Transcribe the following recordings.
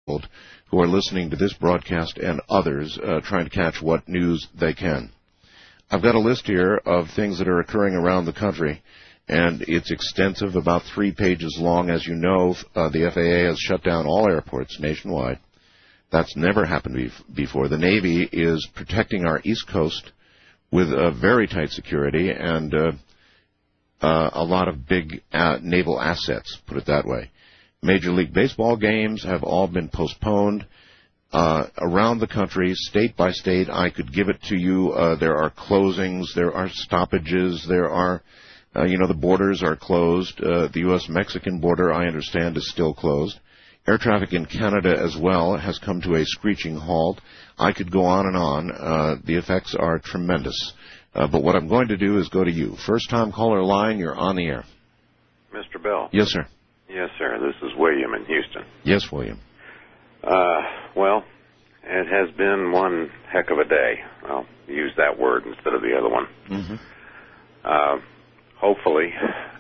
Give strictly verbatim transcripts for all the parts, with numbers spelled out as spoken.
who are listening to this broadcast and others uh, trying to catch what news they can. I've got a list here of things that are occurring around the country, and it's extensive, about three pages long. As you know, uh, the F A A has shut down all airports nationwide. That's never happened bef- before. The Navy is protecting our East Coast with uh, very tight security and uh, uh, a lot of big uh, naval assets, put it that way. Major League Baseball games have all been postponed uh, around the country, state by state. I could give it to you. Uh, there are closings. There are stoppages. There are, uh, you know, the borders are closed. Uh, the U S Mexican border, I understand, is still closed. Air traffic in Canada as well has come to a screeching halt. I could go on and on. Uh, the effects are tremendous. Uh, but what I'm going to do is go to you. First-time caller line, you're on the air. Mister Bell. Yes, sir. Yes, sir. This is William in Houston. Yes, William. Uh, well, it has been one heck of a day. I'll use that word instead of the other one. Mm-hmm. Uh, hopefully,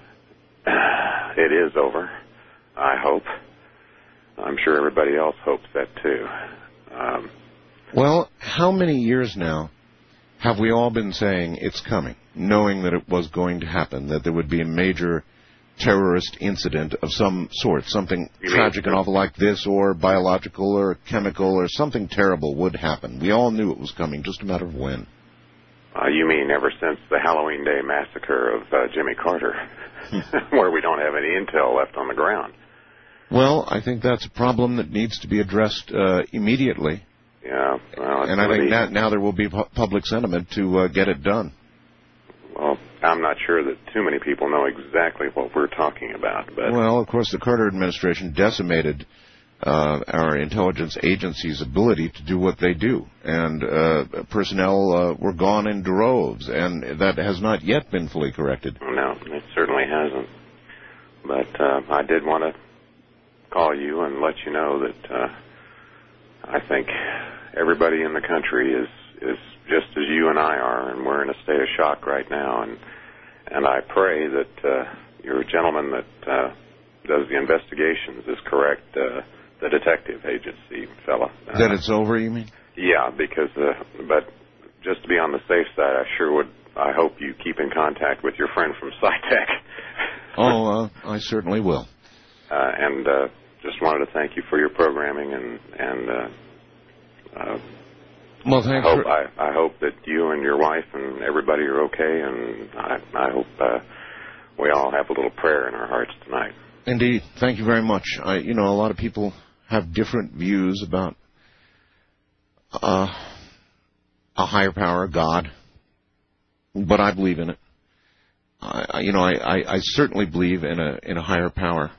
it is over. I hope. I'm sure everybody else hopes that, too. Um, well, how many years now have we all been saying it's coming, knowing that it was going to happen, that there would be a major terrorist incident of some sort, something tragic and awful like this, or biological or chemical or something terrible would happen? We all knew it was coming, just a matter of when. Uh, you mean ever since the Halloween Day massacre of uh, Jimmy Carter, where we don't have any intel left on the ground? Well, I think that's a problem that needs to be addressed uh, immediately. Yeah, well, and I think be... that now there will be pu- public sentiment to uh, get it done. Well, I'm not sure that too many people know exactly what we're talking about. But well, of course, the Carter administration decimated uh, our intelligence agency's ability to do what they do, and uh, personnel uh, were gone in droves, and that has not yet been fully corrected. No, it certainly hasn't. But uh, I did want to call you and let you know that uh, I think everybody in the country is is just as you and I are, and we're in a state of shock right now. And and I pray that uh, your gentleman that uh, does the investigations is correct, uh, the detective agency fella. Uh, that it's over, you mean? Yeah, because uh, but just to be on the safe side, I sure would. I hope you keep in contact with your friend from SciTech. oh, uh, I certainly will. Uh, and uh, just wanted to thank you for your programming, and and uh, uh, well, thanks I hope for... I, I hope that you and your wife and everybody are okay, and I, I hope uh, we all have a little prayer in our hearts tonight. Indeed, thank you very much. I, you know, a lot of people have different views about uh, a higher power, God, but I believe in it. I, you know, I, I, I certainly believe in a in a higher power.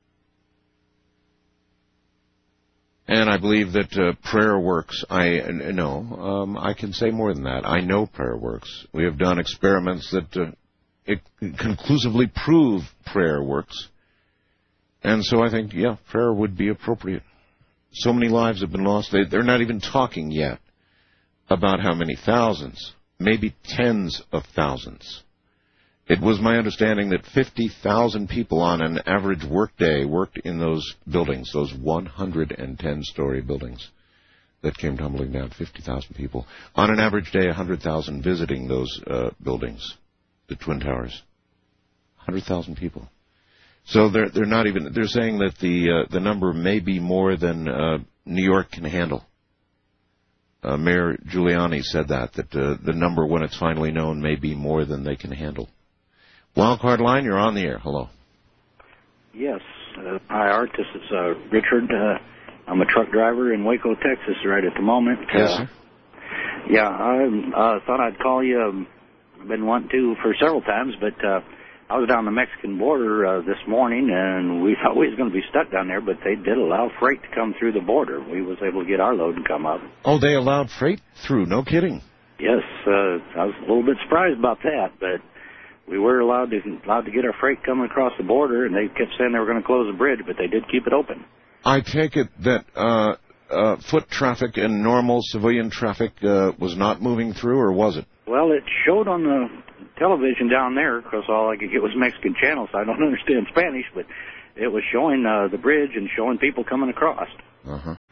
And I believe that uh, prayer works. I know. Um, I can say more than that. I know prayer works. We have done experiments that uh, it conclusively prove prayer works. And so I think, yeah, prayer would be appropriate. So many lives have been lost. They, they're not even talking yet about how many thousands, maybe tens of thousands. It was my understanding that fifty thousand people on an average workday worked in those buildings, those one hundred ten story buildings that came tumbling down, fifty thousand people. On an average day, one hundred thousand visiting those uh, buildings, the Twin Towers. one hundred thousand people. So they're, they're not even, they're saying that the, uh, the number may be more than uh, New York can handle. Uh, Mayor Giuliani said that, that uh, the number, when it's finally known, may be more than they can handle. Wildcard line, you're on the air. Hello. Yes. Uh, hi, Art. This is uh, Richard. Uh, I'm a truck driver in Waco, Texas, right at the moment. Yes, uh, sir. Yeah, I uh, thought I'd call you. Um, I've been wanting to for several times, but uh, I was down the Mexican border uh, this morning, and we thought we was going to be stuck down there, but they did allow freight to come through the border. We was able to get our load and come up. Oh, they allowed freight through? No kidding. Yes. Uh, I was a little bit surprised about that, but we were allowed to allowed to get our freight coming across the border, and they kept saying they were going to close the bridge, but they did keep it open. I take it that uh, uh, foot traffic and normal civilian traffic uh, was not moving through, or was it? Well, it showed on the television down there, because all I could get was Mexican channels. I don't understand Spanish, but it was showing uh, the bridge and showing people coming across. Uh-huh.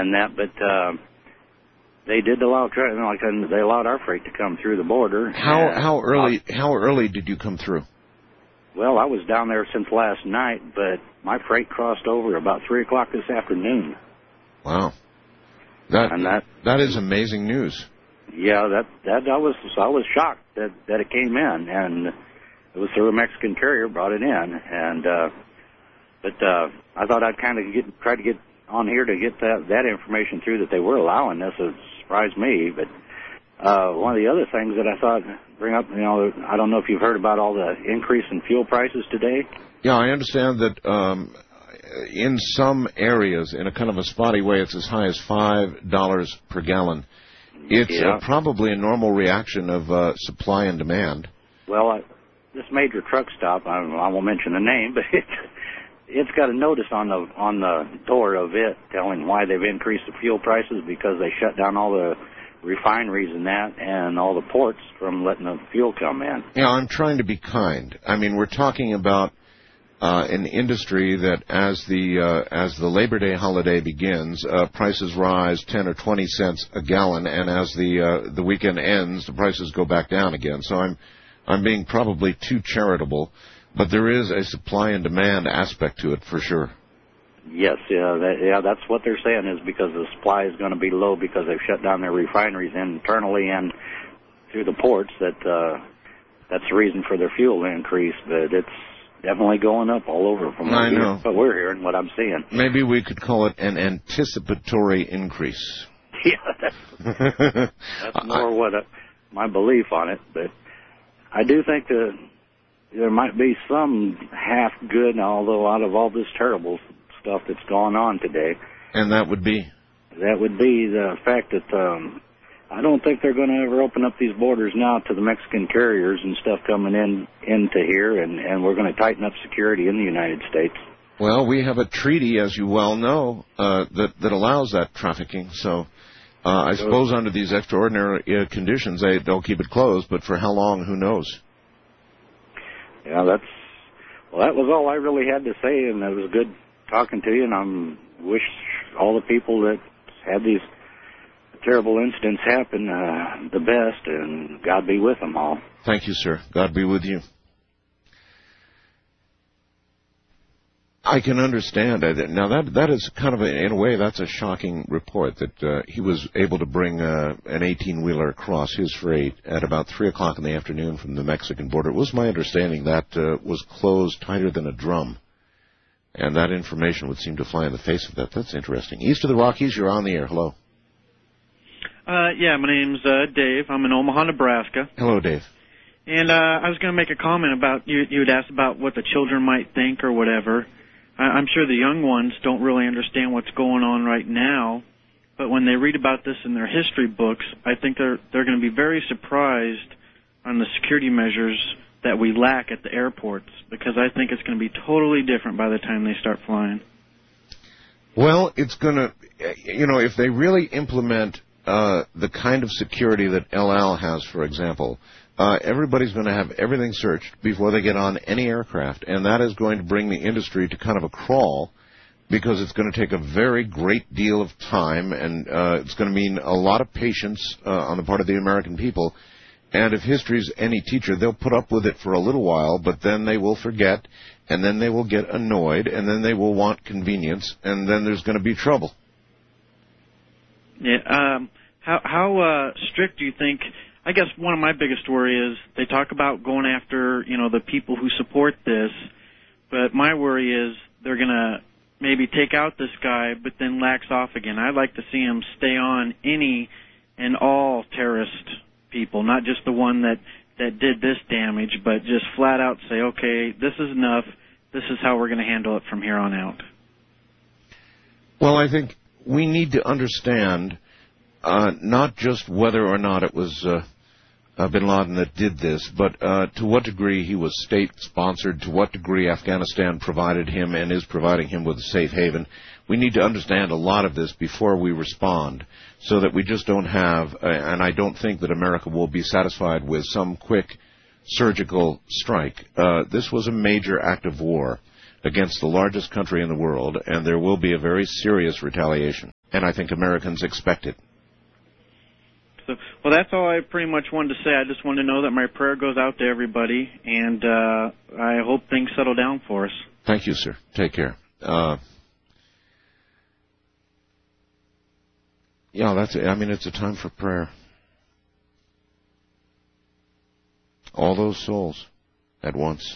and that, but uh, they did allow tra- like they allowed our freight to come through the border. How and, how early uh, how early did you come through? Well, I was down there since last night, but my freight crossed over about three o'clock this afternoon. Wow, that and that that is amazing news. Yeah, that that I was I was shocked that that it came in, and it was through a Mexican carrier brought it in, and uh, but uh, I thought I'd kind of get try to get on here to get that that information through that they were allowing this. It surprised me, but uh, one of the other things that I thought bring up, you know, I don't know if you've heard about all the increase in fuel prices today. Yeah, I understand that um, in some areas, in a kind of a spotty way, it's as high as five dollars per gallon. It's yeah. uh, probably a normal reaction of uh, supply and demand. Well, uh, this major truck stop, I, I won't mention the name, but it's, it's got a notice on the on the door of it telling why they've increased the fuel prices, because they shut down all the refineries and that and all the ports from letting the fuel come in. Yeah, I'm trying to be kind. I mean, we're talking about uh, an industry that as the uh, as the Labor Day holiday begins, uh, prices rise ten or twenty cents a gallon, and as the uh, the weekend ends, the prices go back down again. So I'm I'm being probably too charitable, but there is a supply and demand aspect to it for sure. Yes, yeah, that, yeah, that's what they're saying, is because the supply is going to be low because they've shut down their refineries internally and through the ports. That uh, that's the reason for their fuel increase, but it's definitely going up all over from what, I know. what we're hearing, what I'm seeing. Maybe we could call it an anticipatory increase. Yeah, that's, that's more I, what uh, my belief on it, but I do think that there might be some half good, although out of all this terrible stuff that's going on today. And that would be? That would be the fact that um, I don't think they're going to ever open up these borders now to the Mexican carriers and stuff coming in into here, and, and we're going to tighten up security in the United States. Well, we have a treaty, as you well know, uh, that, that allows that trafficking. So uh, I so, suppose under these extraordinary uh, conditions, they, they'll keep it closed, but for how long, who knows? Yeah, that's, well, that was all I really had to say, and it was good talking to you, and I wish all the people that had these terrible incidents happen uh, the best, and God be with them all. Thank you, sir. God be with you. I can understand. Now, that that is kind of, a, in a way, that's a shocking report, that uh, he was able to bring uh, an eighteen-wheeler across his freight at about three o'clock in the afternoon from the Mexican border. It was my understanding that uh, was closed tighter than a drum, and that information would seem to fly in the face of that. That's interesting. East of the Rockies, you're on the air. Hello. Uh, yeah, my name's uh, Dave. I'm in Omaha, Nebraska. Hello, Dave. And uh, I was going to make a comment about, you you had asked about what the children might think or whatever. I'm sure the young ones don't really understand what's going on right now, but when they read about this in their history books, I think they're they're going to be very surprised on the security measures that we lack at the airports, because I think it's going to be totally different by the time they start flying. Well, it's going to, you know, if they really implement uh, the kind of security that El Al has, for example, Uh, everybody's going to have everything searched before they get on any aircraft, and that is going to bring the industry to kind of a crawl, because it's going to take a very great deal of time, and uh, it's going to mean a lot of patience uh, on the part of the American people. And if history's any teacher, they'll put up with it for a little while, but then they will forget, and then they will get annoyed, and then they will want convenience, and then there's going to be trouble. Yeah. Um, how how uh, strict do you think? I guess one of my biggest worry is they talk about going after, you know, the people who support this, but my worry is they're going to maybe take out this guy but then lax off again. I'd like to see him stay on any and all terrorist people, not just the one that, that did this damage, but just flat out say, okay, this is enough, this is how we're going to handle it from here on out. Well, I think we need to understand uh, not just whether or not it was uh, uh, bin Laden that did this, but uh, to what degree he was state-sponsored, to what degree Afghanistan provided him and is providing him with a safe haven. We need to understand a lot of this before we respond, so that we just don't have, uh, and I don't think that America will be satisfied with some quick surgical strike. Uh, this was a major act of war against the largest country in the world, and there will be a very serious retaliation. and I think Americans expect it. So, well, that's all I pretty much wanted to say. I just wanted to know that my prayer goes out to everybody, and uh, I hope things settle down for us. Thank you, sir. Take care. Uh, yeah, that's. I mean, it's a time for prayer. All those souls at once.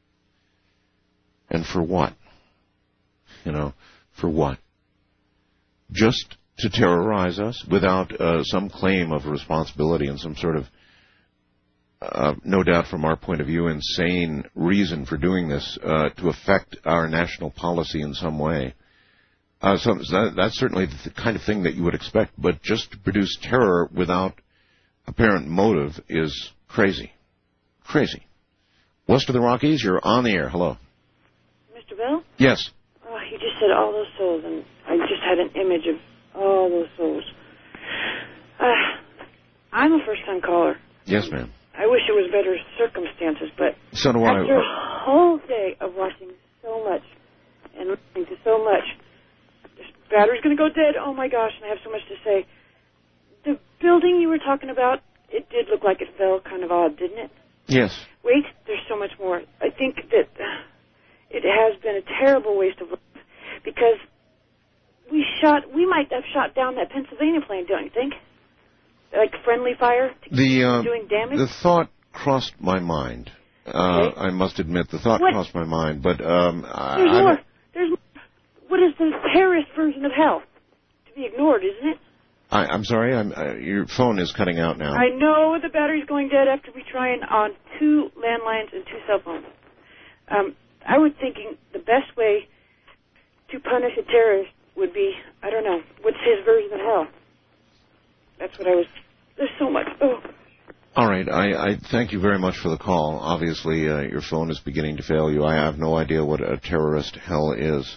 And for what? You know, for what? Just to terrorize us without uh, some claim of responsibility and some sort of, uh, no doubt from our point of view, insane reason for doing this uh, to affect our national policy in some way. Uh, so that, that's certainly the kind of thing that you would expect, but just to produce terror without apparent motive is crazy. Crazy. West of the Rockies, you're on the air. Hello. Mister Bell? Yes. Oh, you just said all those souls, and I just had an image of all those souls. Uh, I'm a first-time caller. Yes, ma'am. I wish it was better circumstances, but so do I. after a whole day of watching so much and listening to so much, this battery's going to go dead. Oh, my gosh, and I have so much to say. The building you were talking about, it did look like it fell kind of odd, didn't it? Yes. Wait, there's so much more. I think that it has been a terrible waste of life because we shot, we might have shot down that Pennsylvania plane, don't you think? Like friendly fire to the, uh, doing damage? The thought crossed my mind. Uh, okay. I must admit, the thought what? crossed my mind, but um, I, There's I more. don't... There's more. What is the terrorist version of hell? To be ignored, isn't it? I, I'm sorry, I'm, uh, your phone is cutting out now. I know the battery's going dead after we try it on two landlines and two cell phones. Um, I was thinking the best way to punish a terrorist would be, I don't know, what's his version of hell? That's what I was, there's so much. Oh. All right, I, I thank you very much for the call. Obviously, uh, your phone is beginning to fail you. I have no idea what a terrorist hell is,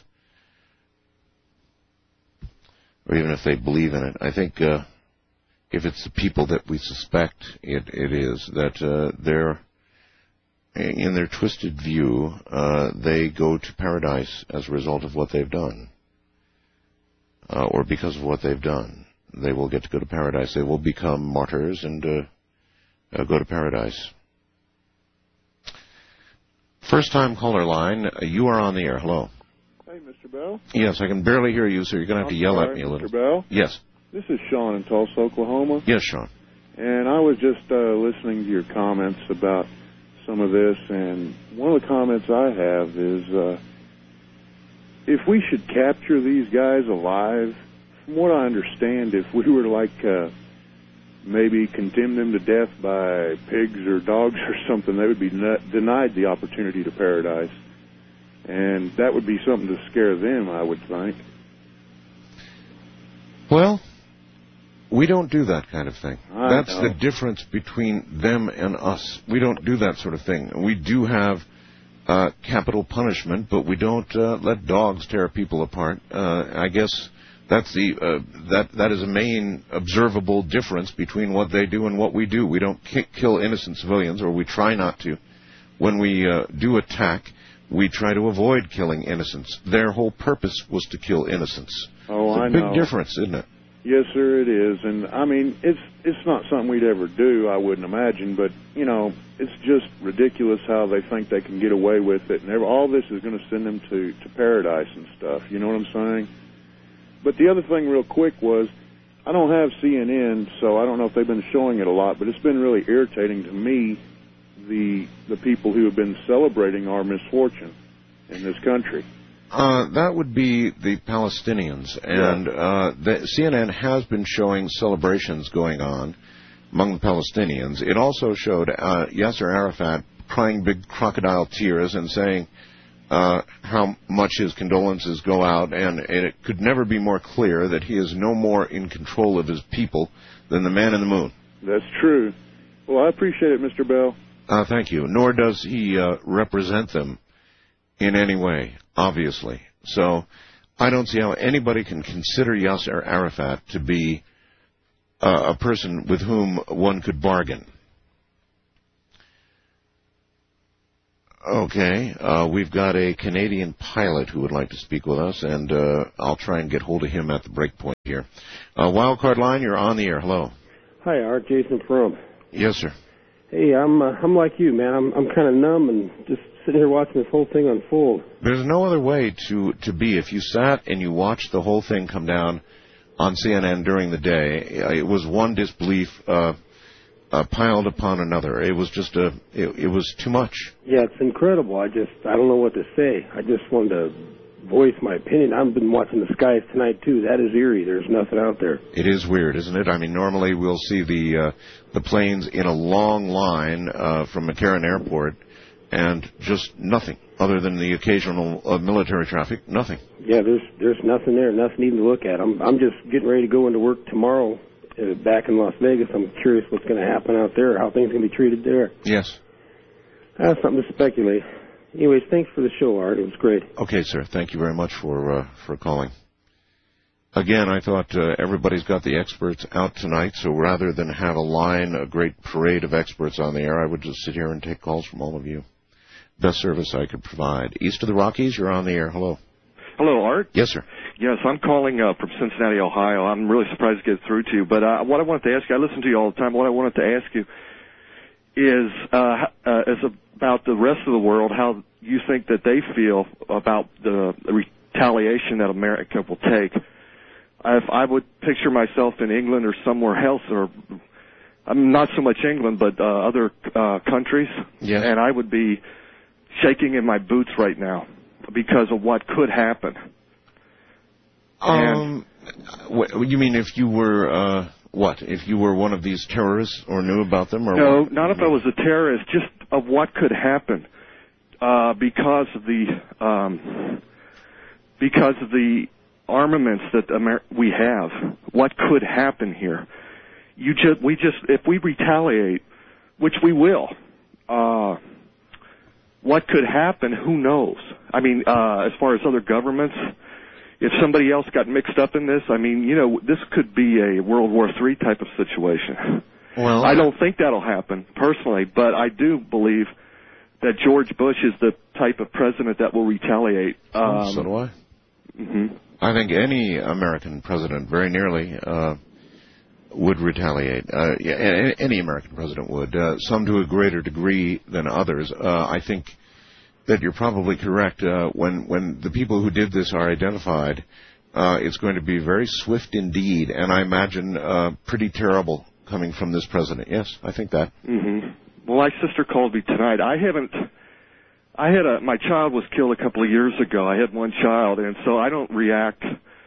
or even if they believe in it. I think uh, if it's the people that we suspect it, it is, that uh, they're, in their twisted view, uh, they go to paradise as a result of what they've done, uh, or because of what they've done. They will get to go to paradise. They will become martyrs and uh, uh, go to paradise. First-time caller line, uh, you are on the air. Hello. Hey, Mister Bell. Yes, I can barely hear you, so you're going to have to I'm yell sorry, at me a little. Mister Bell? Yes. This is Sean in Tulsa, Oklahoma. Yes, Sean. And I was just uh, listening to your comments about some of this, and one of the comments I have is uh, if we should capture these guys alive, from what I understand, if we were to, like, uh, maybe condemn them to death by pigs or dogs or something, they would be nut- denied the opportunity to paradise. And that would be something to scare them, I would think. Well, we don't do that kind of thing. I That's know. the difference between them and us. We don't do that sort of thing. We do have uh, capital punishment, but we don't uh, let dogs tear people apart. Uh, I guess that's the uh, that that is a main observable difference between what they do and what we do. We don't ki- kill innocent civilians, or we try not to. When we uh, do attack, we try to avoid killing innocents. Their whole purpose was to kill innocents. Oh, it's a I big know. difference, isn't it? Yes, sir, it is. And, I mean, it's it's not something we'd ever do, I wouldn't imagine. But, you know, it's just ridiculous how they think they can get away with it. And every, all this is going to send them to, to paradise and stuff. You know what I'm saying? But the other thing real quick was, I don't have C N N, so I don't know if they've been showing it a lot, but it's been really irritating to me, the the people who have been celebrating our misfortune in this country. Uh, that would be the Palestinians, and uh, the C N N has been showing celebrations going on among the Palestinians. It also showed uh, Yasser Arafat crying big crocodile tears and saying uh, how much his condolences go out, and it could never be more clear that he is no more in control of his people than the man in the moon. That's true. Well, I appreciate it, Mister Bell. Uh, thank you. Nor does he uh, represent them in any way, obviously. So I don't see how anybody can consider Yasser Arafat to be uh, a person with whom one could bargain. Okay. Uh, we've got a Canadian pilot who would like to speak with us, and uh, I'll try and get hold of him at the break point here. Uh, Wildcard Line, you're on the air. Hello. Hi, Art. Jason from. Yes, sir. Hey, I'm uh, I'm like you, man. I'm I'm kind of numb and just sitting here watching this whole thing unfold. There's no other way to, to be. If you sat and you watched the whole thing come down on C N N during the day, it was one disbelief uh, uh, piled upon another. It was just a, it, it was too much. Yeah, it's incredible. I just, I don't know what to say. I just wanted to voice my opinion. I've been watching the skies tonight, too. That is eerie. There's nothing out there. It is weird, isn't it? I mean, normally we'll see the uh, the planes in a long line uh, from McCarran Airport, and just nothing other than the occasional uh, military traffic. Nothing. Yeah, there's there's nothing there, nothing even to look at. I'm I'm just getting ready to go into work tomorrow uh, back in Las Vegas. I'm curious what's going to happen out there, how things are going to be treated there. Yes. That's something to speculate. Anyways, thanks for the show, Art. It was great. Okay, sir. Thank you very much for uh, for calling. Again, I thought uh, everybody's got the experts out tonight, so rather than have a line, a great parade of experts on the air, I would just sit here and take calls from all of you. Best service I could provide. East of the Rockies, you're on the air. Hello. Hello, Art. Yes, sir. Yes, I'm calling uh, from Cincinnati, Ohio. I'm really surprised to get through to you. But uh, what I wanted to ask you, I listen to you all the time. What I wanted to ask you is, uh, uh, is about the rest of the world, how you think that they feel about the retaliation that America will take. If I would picture myself in England or somewhere else, or I'm not so much England, but uh, other uh, countries, yeah. and I would be shaking in my boots right now because of what could happen. Um, and, you mean if you were uh, what? If you were one of these terrorists or knew about them, or no, what? Not if I was a terrorist. Just of what could happen uh, because of the um, because of the armaments that Amer- we have. What could happen here? You just we just if we retaliate, which we will. Uh, what could happen? Who knows? I mean, uh, as far as other governments, if somebody else got mixed up in this, I mean, you know, this could be a World War Three type of situation. Well, I don't think that'll happen personally, but I do believe that George Bush is the type of president that will retaliate. Um, so do I. Mm-hmm. I think any American president, very nearly, uh, would retaliate. Uh, yeah, any American president would. Uh, some to a greater degree than others. Uh, I think that you're probably correct. Uh, when when the people who did this are identified, uh, it's going to be very swift indeed, and I imagine uh, pretty terrible coming from this president. Yes, I think that. Mm-hmm. Well, my sister called me tonight. I haven't. I had a. My child was killed a couple of years ago. I had one child, and so I don't react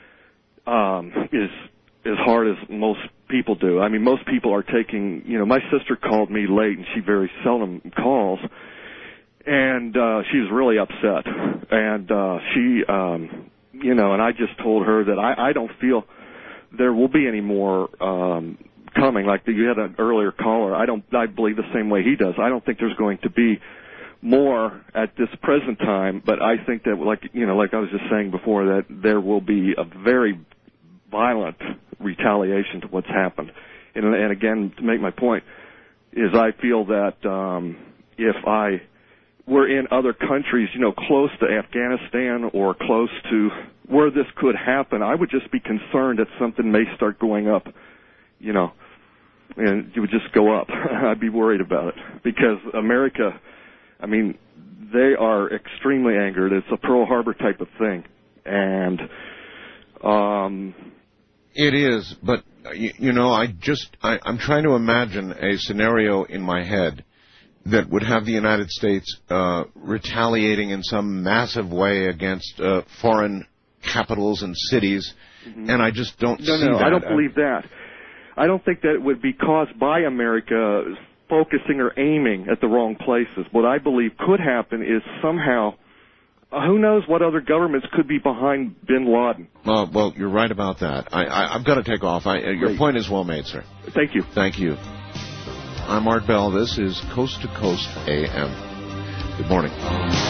um, as as hard as most people do. I mean, most people are taking. You know, my sister called me late, and she very seldom calls. And uh, she was really upset, and uh, she, um, you know, and I just told her that I, I don't feel there will be any more um, coming. Like the, you had an earlier caller, I don't, I believe the same way he does. I don't think there's going to be more at this present time, but I think that, like you know, like I was just saying before, that there will be a very violent retaliation to what's happened. And, and again, to make my point, is I feel that um, if I we're in other countries, you know, close to Afghanistan or close to where this could happen, I would just be concerned that something may start going up, you know, and it would just go up. I'd be worried about it because America, I mean, they are extremely angered. It's a Pearl Harbor type of thing. And um, it is, but, you, you know, I just, I, I'm trying to imagine a scenario in my head that would have the United States uh, retaliating in some massive way against uh, foreign capitals and cities, mm-hmm. and I just don't no, see no, that. I don't believe that. I don't think that it would be caused by America focusing or aiming at the wrong places. What I believe could happen is somehow, uh, who knows what other governments could be behind bin Laden. Uh, well, you're right about that. I, I, I've got to take off. I, uh, your Great. point is well made, sir. Thank you. Thank you. I'm Art Bell. This is Coast to Coast A M. Good morning.